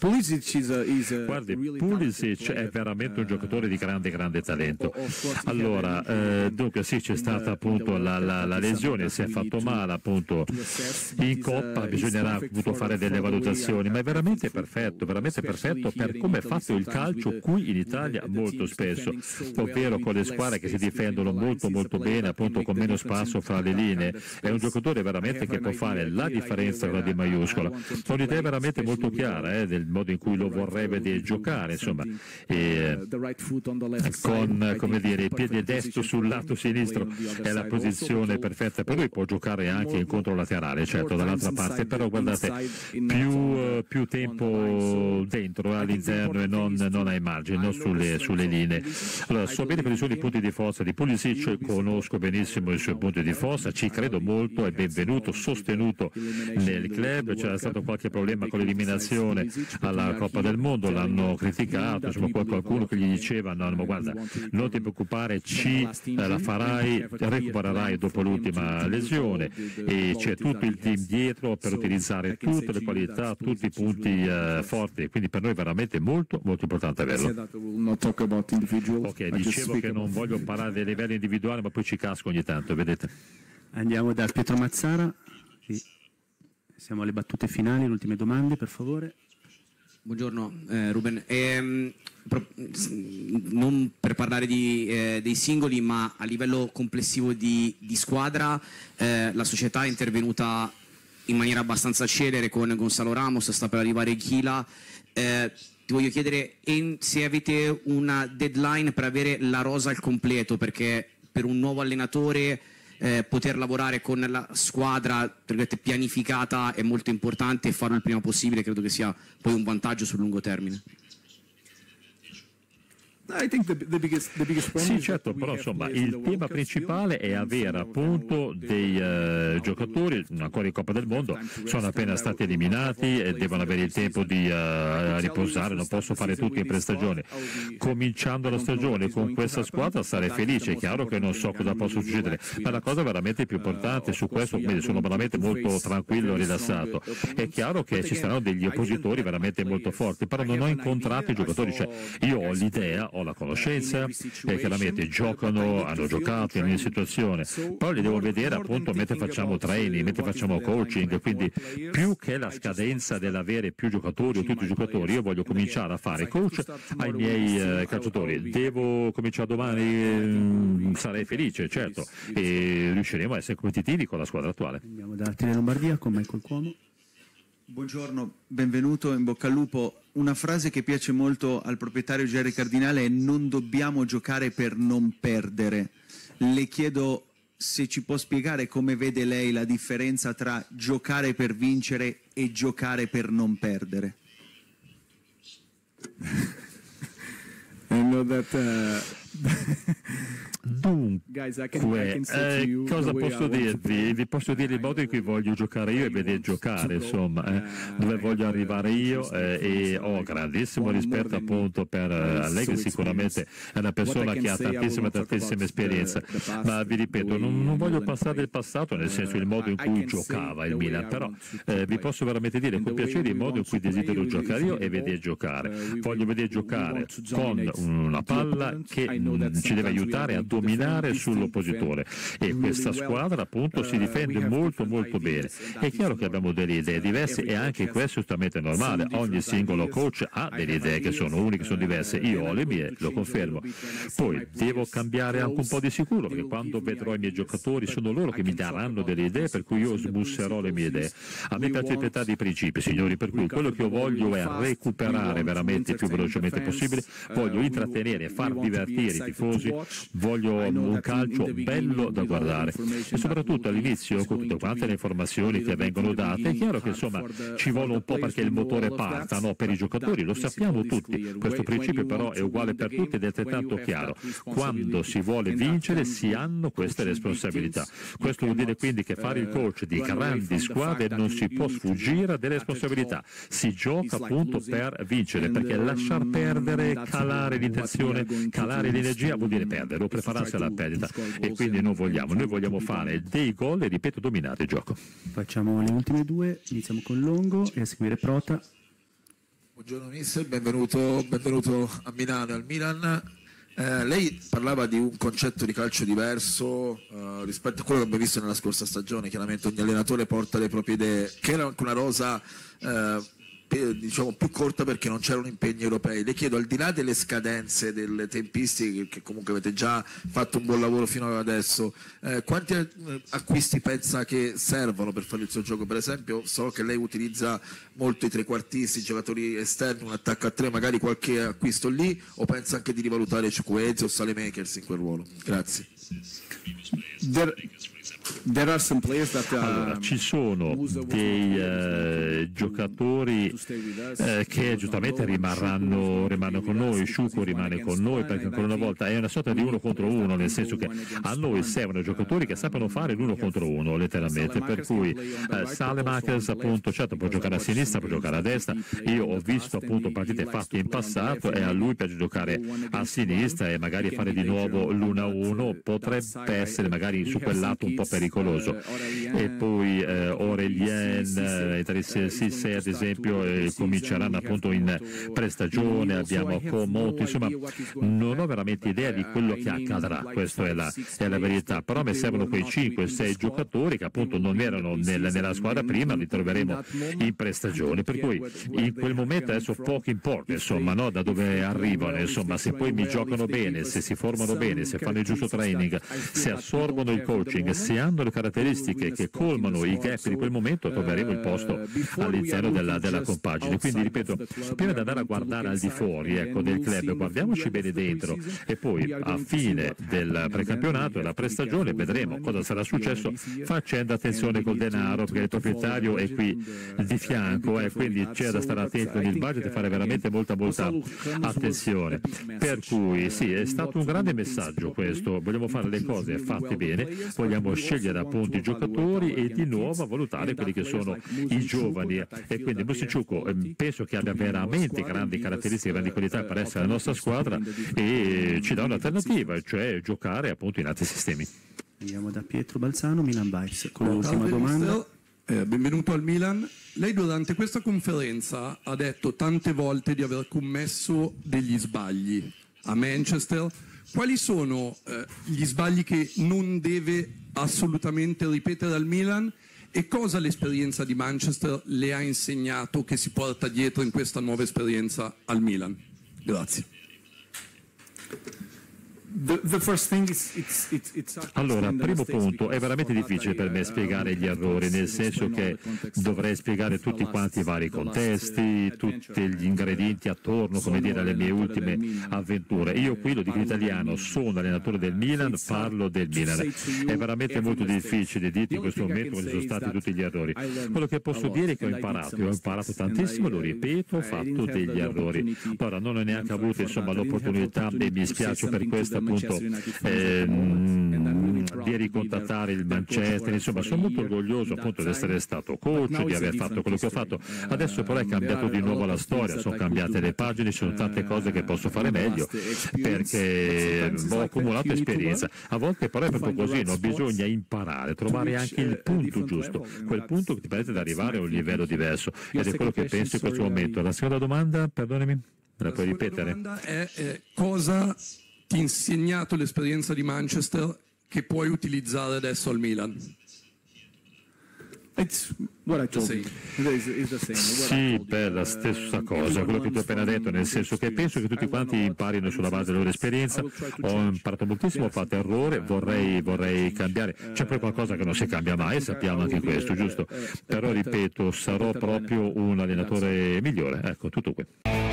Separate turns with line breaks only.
Guardi, Pulisic è veramente un giocatore di grande talento. Allora, dunque sì, c'è stata appunto la lesione, si è fatto male appunto in Coppa, bisognerà appunto fare delle valutazioni, ma è veramente perfetto per come è fatto il calcio qui in Italia molto spesso, ovvero con le squadre che si difendono molto bene, appunto con meno spazio fra le linee. È un giocatore veramente che può fare la differenza con la D maiuscola. Ho un'idea veramente molto chiara del modo in cui lo vorrei vedere giocare, insomma, con come dire, il piede destro sul lato sinistro è la posizione perfetta per lui, può giocare anche in controlaterale, certo, dall'altra parte, però guardate, più tempo dentro all'interno e non ai margini, non sulle linee. Allora, so bene quali sono i punti di forza di Pulisic, conosco benissimo i suoi punti di forza, ci credo molto, è benvenuto, sostenuto nel club, c'era stato qualche problema con l'eliminazione alla Coppa del Mondo, l'hanno criticato, insomma, qualcuno che gli diceva no, ma guarda, non ti preoccupare, la farai, recupererai dopo l'ultima lesione, e c'è tutto il team dietro per utilizzare tutte le qualità, tutti i punti forti, quindi per noi è veramente molto importante averlo. Ok, dicevo che non voglio parlare dei livelli individuali, ma poi ci casco ogni tanto, vedete.
Andiamo da Pietro Mazzara, siamo alle battute finali, le ultime domande per favore.
Buongiorno Ruben, non per parlare dei singoli, ma a livello complessivo di squadra, la società è intervenuta in maniera abbastanza celere con Gonzalo Ramos, sta per arrivare Chila. Ti voglio chiedere se avete una deadline per avere la rosa al completo, perché per un nuovo allenatore poter lavorare con la squadra pianificata è molto importante, e farlo il prima possibile credo che sia poi un vantaggio sul lungo termine.
Sì, certo, però insomma il tema principale è avere appunto dei giocatori ancora in Coppa del Mondo, sono appena stati eliminati e devono avere il tempo di riposare, non posso fare tutto in prestagione. Cominciando la stagione con questa squadra sarei felice, è chiaro che non so cosa possa succedere, ma la cosa veramente più importante su questo, quindi sono veramente molto tranquillo e rilassato. È chiaro che ci saranno degli oppositori veramente molto forti, però non ho incontrato i giocatori, cioè io ho l'idea, ho la conoscenza, e chiaramente hanno giocato in ogni situazione, poi li devo vedere appunto mentre facciamo training, mentre facciamo coaching, quindi più che la scadenza dell'avere più giocatori o tutti i giocatori, io voglio cominciare a fare coach ai miei calciatori. Devo cominciare domani, sarei felice, certo, e riusciremo a essere competitivi con la squadra attuale.
Andiamo da Tele Lombardia con Michael Cuomo.
Buongiorno, benvenuto, in bocca al lupo. Una frase che piace molto al proprietario Gerry Cardinale è: non dobbiamo giocare per non perdere. Le chiedo se ci può spiegare come vede lei la differenza tra giocare per vincere e giocare per non perdere.
Dunque, cosa posso dirvi? Vi posso dire il modo in cui voglio giocare io e vedere giocare, insomma, dove voglio arrivare io, e ho grandissimo rispetto appunto per Allegri, sicuramente è una persona che ha tantissima esperienza, ma vi ripeto, non voglio passare del passato, nel senso il modo in cui giocava il Milan, però vi posso veramente dire con piacere il modo in cui desidero giocare io e vedere giocare. Voglio vedere giocare con una palla che ci deve aiutare a dominare sull'oppositore, e questa squadra appunto si difende molto bene. È chiaro che abbiamo delle idee diverse, e anche questo è totalmente normale, ogni singolo coach ha delle idee che sono uniche, sono diverse, io ho le mie, lo confermo. Poi devo cambiare anche un po' di sicuro, perché quando vedrò i miei giocatori sono loro che mi daranno delle idee, per cui io smusserò le mie idee. A me piace rispettare dei principi, signori, per cui quello che io voglio è recuperare veramente il più velocemente possibile, voglio intrattenere e far divertire i tifosi, voglio un calcio bello da guardare, e soprattutto all'inizio con tutte quante le informazioni che vengono date è chiaro che insomma ci vuole un po' perché il motore parta, no? Per i giocatori lo sappiamo tutti, questo principio però è uguale per tutti ed è altrettanto chiaro: quando si vuole vincere si hanno queste responsabilità. Questo vuol dire quindi che fare il coach di grandi squadre non si può sfuggire delle responsabilità, si gioca appunto per vincere, perché lasciar perdere, calare l'intenzione, calare l'energia vuol dire perdere o prepararsi alla perdita, e quindi noi vogliamo fare dei gol e, ripeto, dominare il gioco.
Facciamo le ultime due, iniziamo con Longo e a seguire Prota.
Buongiorno mister, benvenuto a Milano e al Milan. Lei parlava di un concetto di calcio diverso rispetto a quello che abbiamo visto nella scorsa stagione. Chiaramente ogni allenatore porta le proprie idee, che era anche una rosa diciamo più corta perché non c'erano impegni europei. Le chiedo, al di là delle scadenze, delle tempistiche, che comunque avete già fatto un buon lavoro fino ad adesso, quanti acquisti pensa che servono per fare il suo gioco? Per esempio, so che lei utilizza molto i trequartisti, giocatori esterni, un attacco a tre, magari qualche acquisto lì, o pensa anche di rivalutare Chukwueze o Saelemaekers in quel ruolo? Grazie.
Allora, ci sono dei giocatori che giustamente rimarranno con noi. Sciuco rimane con noi perché ancora una volta è una sorta di uno contro uno, nel senso che a noi servono giocatori che sappiano fare l'uno contro uno letteralmente, per cui Saelemaekers appunto certo può giocare a sinistra, può giocare a destra. Io ho visto appunto partite fatte in passato e a lui piace giocare a sinistra e magari fare di nuovo l'1-1 potrebbe essere magari su quel lato un po' pericoloso. E poi Aurelien, Cissé ad esempio cominceranno appunto in prestagione, abbiamo Komoto, insomma non ho veramente idea di quello che accadrà, questa è la verità, però mi servono quei 5-6 giocatori che appunto non erano nella squadra prima, li troveremo in prestagione, per cui in quel momento adesso poco importa insomma, no? Da dove arrivano, insomma, se poi mi giocano bene, se si formano bene, se fanno il giusto training, se assorbono il coaching, se hanno le caratteristiche che colmano i gap di quel momento, troveremo il posto all'interno della compagine. Quindi ripeto, prima di andare a guardare al di fuori del club, guardiamoci bene dentro e poi a fine del precampionato e la prestagione vedremo cosa sarà successo, facendo attenzione col denaro perché il proprietario è qui di fianco, quindi c'è da stare attenti con il budget e fare veramente molta attenzione. Per cui sì, è stato un grande messaggio questo, vogliamo fare le cose fatte bene, vogliamo scegliere appunto i giocatori e di nuovo valutare quelli che sono i giovani, e quindi Bosiciuco penso che abbia veramente grandi caratteristiche, grandi qualità per essere la nostra squadra e ci dà un'alternativa, cioè giocare appunto in altri sistemi.
Andiamo da Pietro Balzano, Milan Vice, con l'ultima domanda.
Benvenuto al Milan. Lei durante questa conferenza ha detto tante volte di aver commesso degli sbagli a Manchester. Quali sono gli sbagli che non deve assolutamente ripetere al Milan e cosa l'esperienza di Manchester le ha insegnato che si porta dietro in questa nuova esperienza al Milan? Grazie.
Allora, primo punto, è veramente difficile per me spiegare gli errori, nel senso che dovrei spiegare tutti quanti i vari contesti, tutti gli ingredienti attorno, come dire, alle mie ultime avventure. Io qui lo dico in italiano, sono allenatore del Milan, parlo del Milan. È veramente molto difficile dirti in questo momento quali sono stati tutti gli errori. Quello che posso dire è che ho imparato tantissimo, lo ripeto, ho fatto degli errori. Ora non ho neanche avuto insomma l'opportunità e mi spiace per questo appunto di ricontattare il Manchester, insomma sono molto orgoglioso appunto di essere stato coach, di aver fatto quello che ho fatto. Adesso però è cambiato di nuovo la storia, sono cambiate le pagine, ci sono tante cose che posso fare meglio perché ho accumulato esperienza. A volte però è proprio così, no? Bisogna imparare, trovare anche il punto giusto, quel punto che ti permette di arrivare a un livello diverso, ed è quello che penso in questo momento. La seconda domanda, perdonami, me la puoi ripetere?
La seconda domanda è cosa ti ha insegnato l'esperienza di Manchester che puoi utilizzare adesso al Milan?
Sì, per la stessa cosa, quello che ti ho appena detto, nel senso che penso che tutti quanti imparino sulla base della loro esperienza. Ho imparato moltissimo, ho fatto errore, vorrei cambiare. C'è poi qualcosa che non si cambia mai, sappiamo anche questo, giusto? Però ripeto, sarò proprio un allenatore migliore. Ecco, tutto qui.